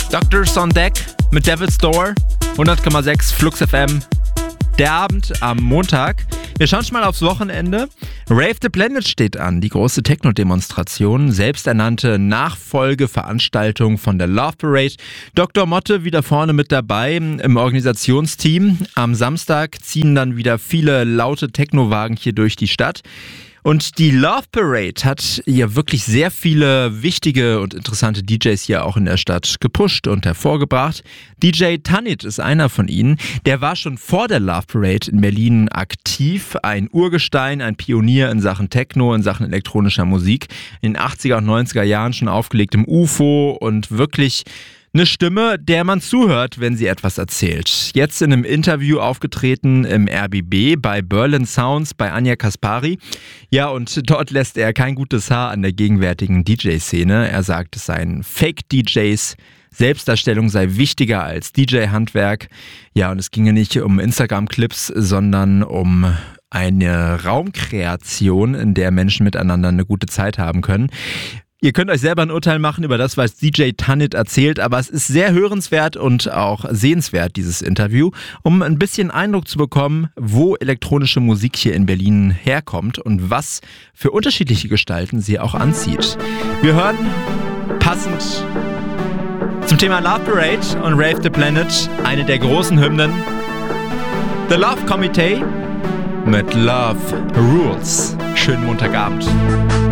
Doctors on Deck mit Devil's Door, 100,6 Flux FM. Der Abend am Montag. Wir schauen schon mal aufs Wochenende. Rave the Planet steht an, die große Techno-Demonstration, selbsternannte Nachfolgeveranstaltung von der Love Parade. Dr. Motte wieder vorne mit dabei im Organisationsteam. Am Samstag ziehen dann wieder viele laute Techno-Wagen hier durch die Stadt. Und die Love Parade hat ja wirklich sehr viele wichtige und interessante DJs hier auch in der Stadt gepusht und hervorgebracht. DJ Tanit ist einer von ihnen. Der war schon vor der Love Parade in Berlin aktiv. Ein Urgestein, ein Pionier in Sachen Techno, in Sachen elektronischer Musik. In den 80er und 90er Jahren schon aufgelegt im UFO und wirklich eine Stimme, der man zuhört, wenn sie etwas erzählt. Jetzt in einem Interview aufgetreten im RBB bei Berlin Sounds bei Anja Kaspari. Ja, und dort lässt er kein gutes Haar an der gegenwärtigen DJ-Szene. Er sagt, es seien Fake-DJs, Selbstdarstellung sei wichtiger als DJ-Handwerk. Ja, und es ginge nicht um Instagram-Clips, sondern um eine Raumkreation, in der Menschen miteinander eine gute Zeit haben können. Ihr könnt euch selber ein Urteil machen über das, was DJ Tanit erzählt, aber es ist sehr hörenswert und auch sehenswert, dieses Interview, um ein bisschen Eindruck zu bekommen, wo elektronische Musik hier in Berlin herkommt und was für unterschiedliche Gestalten sie auch anzieht. Wir hören passend zum Thema Love Parade und Rave the Planet eine der großen Hymnen, The Love Committee mit Love Rules. Schönen Montagabend.